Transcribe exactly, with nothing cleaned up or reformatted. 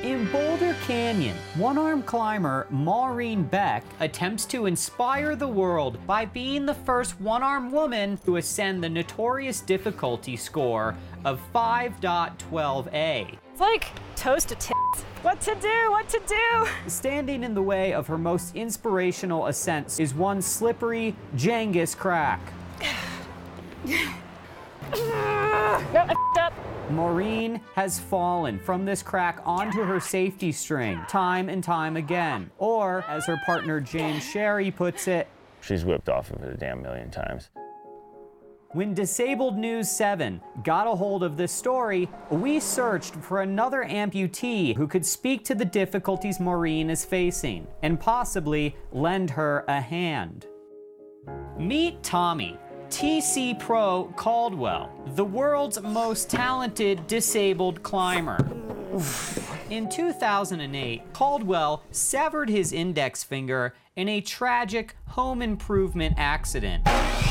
In Boulder Canyon, one-armed climber Maureen Beck attempts to inspire the world by being the first one-armed woman to ascend the notorious difficulty score of five point twelve A. It's like toast to tits. What to do, what to do? Standing in the way of her most inspirational ascents is one slippery Genghis crack. No, I f***ed up. Maureen has fallen from this crack onto her safety string time and time again. Or, as her partner James Sherry puts it, she's whipped off of it a damn million times. When Disabled News seven got a hold of this story, we searched for another amputee who could speak to the difficulties Maureen is facing and possibly lend her a hand. Meet Tommy, T C Pro Caldwell, the world's most talented disabled climber. In two thousand eight, Caldwell severed his index finger in a tragic home improvement accident.